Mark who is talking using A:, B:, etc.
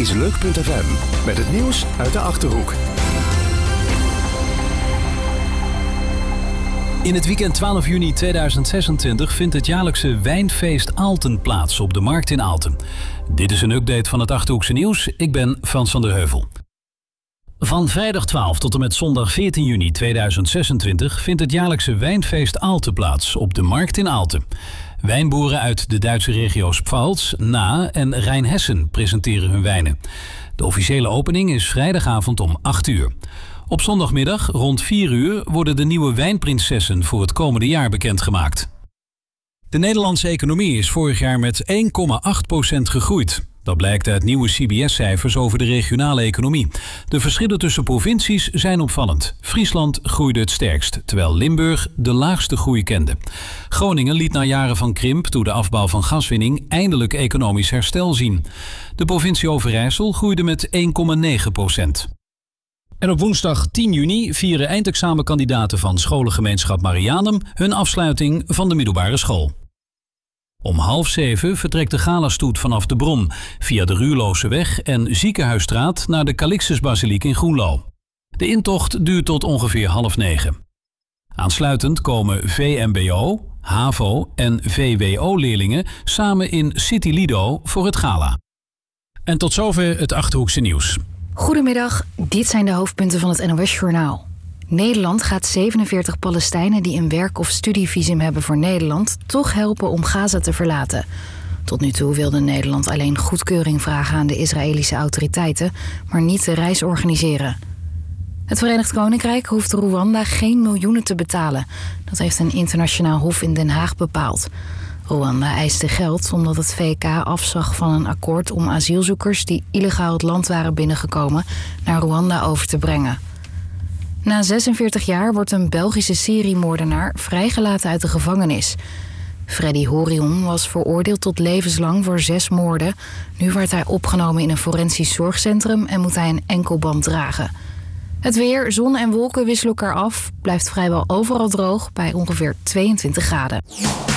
A: is Leuk.fm met het nieuws uit de Achterhoek.
B: In het weekend 12 juni 2026 vindt het jaarlijkse wijnfeest Aalten plaats op de Markt in Aalten. Dit is een update van het Achterhoekse nieuws. Ik ben Frans van der Heuvel. Van vrijdag 12 tot en met zondag 14 juni 2026 vindt het jaarlijkse wijnfeest Aalten plaats op de Markt in Aalten. Wijnboeren uit de Duitse regio's Pfalz, Nahe en Rijnhessen presenteren hun wijnen. De officiële opening is vrijdagavond om 8 uur. Op zondagmiddag rond 4 uur worden de nieuwe wijnprinsessen voor het komende jaar bekendgemaakt. De Nederlandse economie is vorig jaar met 1,8% gegroeid. Dat blijkt uit nieuwe CBS-cijfers over de regionale economie. De verschillen tussen provincies zijn opvallend. Friesland groeide het sterkst, terwijl Limburg de laagste groei kende. Groningen liet na jaren van krimp door de afbouw van gaswinning eindelijk economisch herstel zien. De provincie Overijssel groeide met 1,9%. En op woensdag 10 juni vieren eindexamenkandidaten van scholengemeenschap Marianum hun afsluiting van de middelbare school. Om 6:30 vertrekt de galastoet vanaf de Bron via de Ruurloseweg en Ziekenhuisstraat naar de Calixtusbasiliek in Groenlo. De intocht duurt tot ongeveer 8:30. Aansluitend komen VMBO, HAVO en VWO-leerlingen samen in City Lido voor het gala. En tot zover het Achterhoekse nieuws.
C: Goedemiddag, dit zijn de hoofdpunten van het NOS-journaal. Nederland gaat 47 Palestijnen die een werk- of studievisum hebben voor Nederland toch helpen om Gaza te verlaten. Tot nu toe wilde Nederland alleen goedkeuring vragen aan de Israëlische autoriteiten, maar niet de reis organiseren. Het Verenigd Koninkrijk hoeft Rwanda geen miljoenen te betalen. Dat heeft een internationaal hof in Den Haag bepaald. Rwanda eiste geld omdat het VK afzag van een akkoord om asielzoekers die illegaal het land waren binnengekomen naar Rwanda over te brengen. Na 46 jaar wordt een Belgische seriemoordenaar vrijgelaten uit de gevangenis. Freddy Horion was veroordeeld tot levenslang voor 6 moorden. Nu wordt hij opgenomen in een forensisch zorgcentrum en moet hij een enkelband dragen. Het weer, zon en wolken wisselen elkaar af. Blijft vrijwel overal droog bij ongeveer 22 graden.